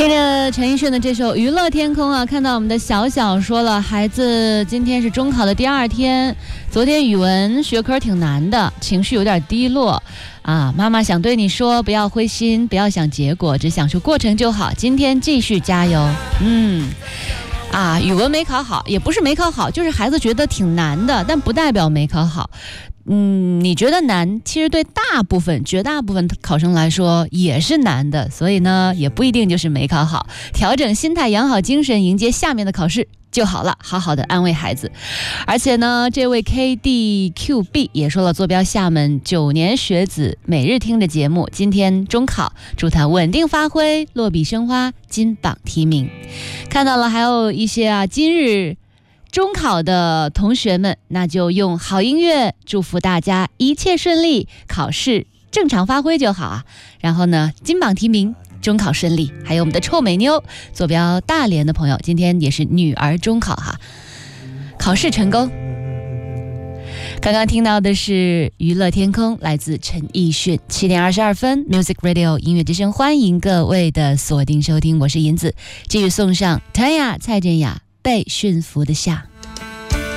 听着陈奕迅的这首《娱乐天空》啊，看到我们的小小说了，孩子今天是中考的第2天，昨天语文学科挺难的，情绪有点低落啊。妈妈想对你说，不要灰心，不要想结果，只享受过程就好。今天继续加油。语文没考好，也不是没考好，就是孩子觉得挺难的，但不代表没考好。你觉得难，其实对绝大部分考生来说也是难的，所以呢，也不一定就是没考好。调整心态，养好精神，迎接下面的考试就好了，好好的安慰孩子。而且呢，这位 KDQB 也说了，坐标厦门9年学子，每日听着节目，今天中考，祝他稳定发挥，落笔生花，金榜题名。看到了，还有一些今日中考的同学们，那就用好音乐祝福大家一切顺利，考试正常发挥就好啊。然后呢，金榜题名，中考顺利。还有我们的臭美妞，坐标大连的朋友，今天也是女儿中考考试成功。刚刚听到的是娱乐天空，来自陈奕迅。7点22分 Music Radio 音乐之声，欢迎各位的锁定收听，我是银子，继续送上谭雅蔡健雅被驯服的夏。